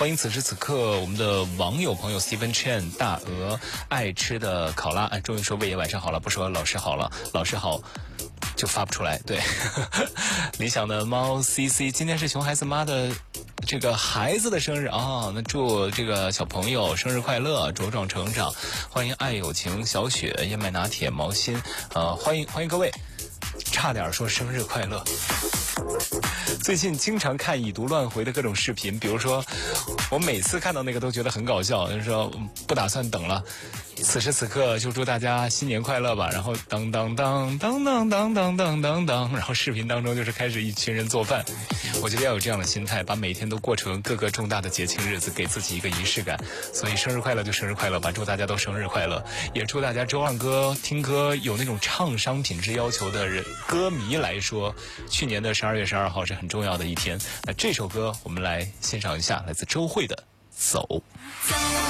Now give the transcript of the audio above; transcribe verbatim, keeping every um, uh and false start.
欢迎此时此刻我们的网友朋友 Stephen Chen 大鹅爱吃的考拉，哎，终于说魏爷晚上好了，不说老师好了，老师好就发不出来。对，理想的猫 C C， 今天是熊孩子妈的这个孩子的生日啊、哦，那祝这个小朋友生日快乐，茁壮成长。欢迎爱有情小雪、燕麦拿铁、毛心，呃，欢迎欢迎各位。差点说生日快乐。最近经常看已读乱回的各种视频，比如说我每次看到那个都觉得很搞笑，就是说不打算等了，此时此刻就祝大家新年快乐吧，然后当当当当当当当当当当，然后视频当中就是开始一群人做饭。我觉得要有这样的心态，把每一天都过成各个重大的节庆日子，给自己一个仪式感。所以生日快乐就生日快乐吧，祝大家都生日快乐，也祝大家周二歌听歌有那种唱商品质要求的人歌迷来说，去年的十二月十二号是很重要的一天。那这首歌我们来欣赏一下，来自周蕙的《走》。